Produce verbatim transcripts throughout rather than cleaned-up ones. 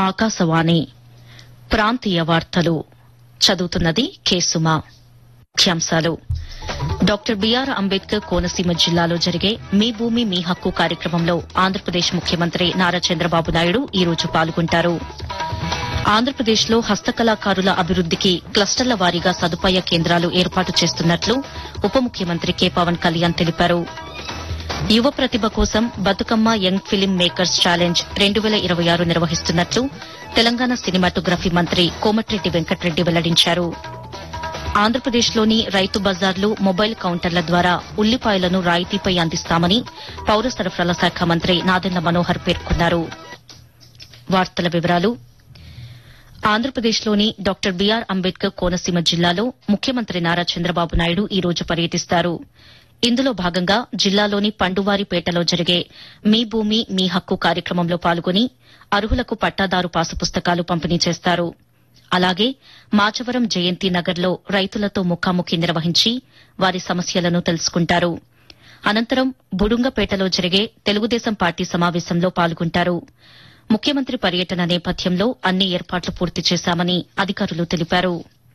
ఆకాశవాణి ప్రాంతీయ వార్తలు చదువుతున్నది కేసుమా. ముఖ్యాంశాలు డాక్టర్ బీఆర్ అంబేద్కర్ కోనసీమ జిల్లాలో జరిగే మీ భూమి మీ హక్కు కార్యక్రమంలో ఆంధ్రప్రదేశ్ ముఖ్యమంత్రి నారా చంద్రబాబు నాయుడు ఈ రోజు పాల్గొంటారు. ఆంధ్రప్రదేశ్లో హస్తకళాకారుల అభివృద్దికి క్లస్టర్ల వారీగా సదుపాయ కేంద్రాలు ఏర్పాటు చేస్తున్నట్లు ఉప ముఖ్యమంత్రి కె పవన్ కళ్యాణ్ తెలిపారు. యువ ప్రతిభ కోసం Bathukamma young film makers challenge రెండు వేల ఇరవై ఆరు నిర్వహిస్తున్నట్లు తెలంగాణ సినిమాటోగ్రఫీ మంత్రి కోమటిరెడ్డి వెంకటరెడ్డి వెల్లడించారు. ఆంధ్రప్రదేశ్లోని రైతు బజార్లు మొబైల్ కౌంటర్ల ద్వారా ఉల్లిపాయలను రాయితీపై అందిస్తామని పౌర సరఫరాల శాఖ మంత్రి నాదెండ్ల మనోహర్ పేర్కొన్నారు. వార్తల వివరాలు ఆంధ్రప్రదేశ్లోని డాక్టర్ బీఆర్ అంబేద్కర్ కోనసీమ జిల్లాలో ముఖ్యమంత్రి నారా చంద్రబాబు నాయుడు ఈ రోజు పర్యటిస్తారు. ఇందులో భాగంగా జిల్లాలోని పండువారిపేటలో జరిగే మీ భూమి మీ హక్కు కార్యక్రమంలో పాల్గొని అర్హులకు పట్టాదారు పాసు పుస్తకాలు పంపిణీ చేస్తారు. అలాగే మాచవరం జయంతి నగర్లో రైతులతో ముఖాముఖి నిర్వహించి వారి సమస్యలను తెలుసుకుంటారు. అనంతరం బుడుంగపేటలో జరిగే తెలుగుదేశం పార్టీ సమావేశంలో పాల్గొంటారు. ముఖ్యమంత్రి పర్యటన నేపథ్యంలో అన్ని ఏర్పాట్లు పూర్తి చేశామని అధికారులు తెలిపారు.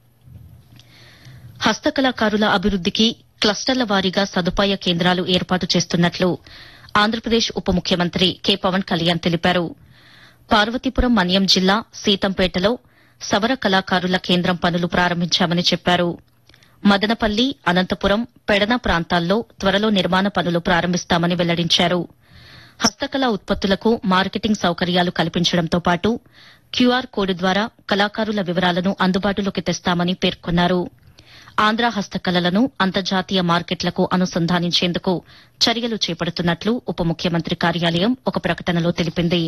హస్తకళాకారుల అభివృద్దికి క్లస్టర్ల వారీగా సదుపాయ కేంద్రాలు ఏర్పాటు చేస్తున్నట్లు ఆంధ్రప్రదేశ్ ఉప ముఖ్యమంత్రి కె పవన్ కళ్యాణ్ తెలిపారు. పార్వతీపురం మన్యం జిల్లా సీతంపేటలో సవర కళాకారుల కేంద్రం పనులు ప్రారంభించామని చెప్పారు. మదనపల్లి, అనంతపురం, పెడన ప్రాంతాల్లో త్వరలో నిర్మాణ పనులు ప్రారంభిస్తామని వెల్లడించారు. హస్తకళా ఉత్పత్తులకు మార్కెటింగ్ సౌకర్యాలు కల్పించడంతో పాటు క్యూఆర్ కోడ్ ద్వారా కళాకారుల వివరాలను అందుబాటులోకి తెస్తామని పేర్కొన్నారు. ఆంధ్ర హస్తకళలను అంతర్జాతీయ మార్కెట్లకు అనుసంధానించేందుకు చర్యలు చేపడుతున్నట్లు ఉప ముఖ్యమంత్రి కార్యాలయం ఒక ప్రకటనలో తెలిపింది.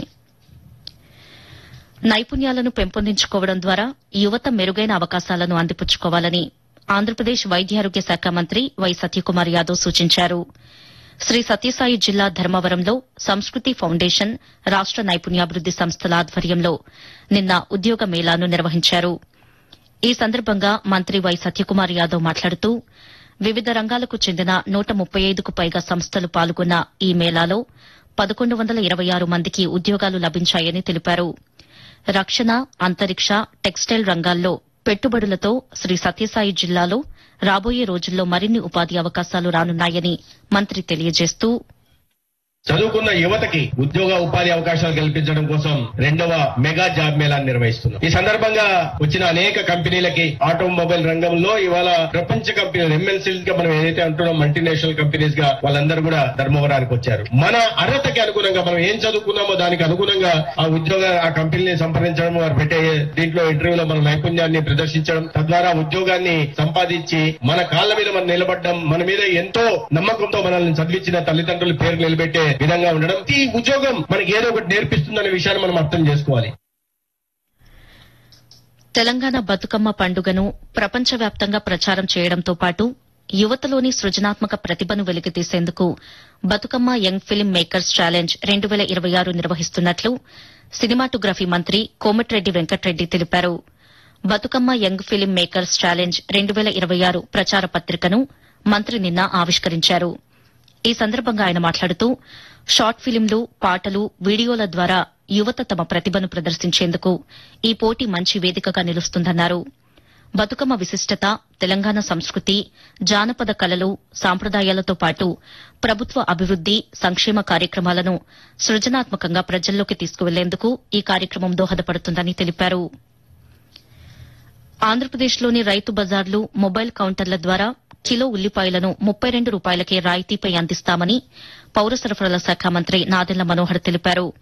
నైపుణ్యాలను పెంపొందించుకోవడం ద్వారా యువత మెరుగైన అవకాశాలను అందిపుచ్చుకోవాలని ఆంధ్రప్రదేశ్ వైద్యారోగ్య శాఖ మంత్రి వై సత్యకుమార్ యాదవ్ సూచించారు. శ్రీ సత్యసాయి జిల్లా ధర్మవరంలో సంస్కృతి ఫౌండేషన్ రాష్ట నైపుణ్యాభివృద్ది సంస్థల ఆధ్వర్యంలో నిన్న ఉద్యోగ మేళాను నిర్వహించారు. ఈ సందర్భంగా మంత్రి వై సత్యకుమార్ యాదవ్ మాట్లాడుతూ వివిధ రంగాలకు చెందిన నూట ముప్పై ఐదుకు పైగా సంస్థలు పాల్గొన్న ఈ మేళాలో పదకొండు వందల ఇరవై ఆరు మందికి ఉద్యోగాలు లభించాయని తెలిపారు. రక్షణ, అంతరిక్ష, టెక్స్టైల్ రంగాల్లో పెట్టుబడులతో శ్రీ సత్యసాయి జిల్లాలో రాబోయే రోజుల్లో మరిన్ని ఉపాధి అవకాశాలు రానున్నాయని మంత్రి తెలియజేస్తూ చదువుకున్న యువతకి ఉద్యోగ ఉపాధి అవకాశాలు కల్పించడం కోసం రెండవ మెగా జాబ్ మేళాను నిర్వహిస్తున్నాం. ఈ సందర్భంగా వచ్చిన అనేక కంపెనీలకి ఆటోమొబైల్ రంగంలో ఇవాళ ప్రపంచ కంపెనీలు ఎంఎన్సీలు గా మనం ఏదైతే అంటున్నాం మల్టీనేషనల్ కంపెనీస్ గా వాళ్ళందరూ కూడా ధర్మవరానికి వచ్చారు. మన అర్హతకి అనుగుణంగా మనం ఏం చదువుకున్నామో దానికి అనుగుణంగా ఆ ఉద్యోగ ఆ కంపెనీని సంప్రదించడం, వారు పెట్టే దీంట్లో ఇంటర్వ్యూలో మన నైపుణ్యాన్ని ప్రదర్శించడం, తద్వారా ఉద్యోగాన్ని సంపాదించి మన కాళ్ల మీద మనం నిలబడడం, మన మీద ఎంతో నమ్మకంతో మనల్ని చదివించిన తల్లిదండ్రుల పేరు నిలబెట్టే విధంగా ఉండడం, ఈ ఉద్యోగం మనకి ఏదో ఒకటి నేర్పిస్తుందనే విషయాన్ని మనం అర్థం చేసుకోవాలి. తెలంగాణ బతుకమ్మ పండుగను ప్రపంచవ్యాప్తంగా ప్రచారం చేయడంతో పాటు యువతలోని సృజనాత్మక ప్రతిభను వెలికితీసేందుకు Bathukamma young film makers challenge రెండు వేల ఇరవై ఆరు నిర్వహిస్తున్నట్లు సినిమాటోగ్రఫీ మంత్రి కోమటిరెడ్డి వెంకటరెడ్డి తెలిపారు. Bathukamma young film makers challenge రెండు వేల ఇరవై ఆరు ప్రచార పత్రికను మంత్రి నిన్న ఆవిష్కరించారు. ఈ సందర్భంగా ఆయన మాట్లాడుతూ షార్ట్ ఫిలింలు, పాటలు, వీడియోల ద్వారా యువత తమ ప్రతిభను ప్రదర్శించేందుకు ఈ పోటీ మంచి వేదికగా నిలుస్తుందన్నారు. బతుకమ్మ విశిష్టత, తెలంగాణ సంస్కృతి, జానపద కళలు, సాంప్రదాయాలతో పాటు ప్రభుత్వ అభివృద్ది, సంక్షేమ కార్యక్రమాలను సృజనాత్మకంగా ప్రజల్లోకి తీసుకువెళ్లేందుకు ఈ కార్యక్రమం దోహదపడుతుందని తెలిపారు. ఆంధ్రప్రదేశ్లోని రైతు బజార్లు, మొబైల్ కౌంటర్ల ద్వారా కిలో ఉల్లిపాయలను ముప్పై రెండు రూపాయలకే రాయితీపై అందిస్తామని పౌర సరఫరాల శాఖ మంత్రి నాదెండ్ల మనోహర్ తెలిపారు.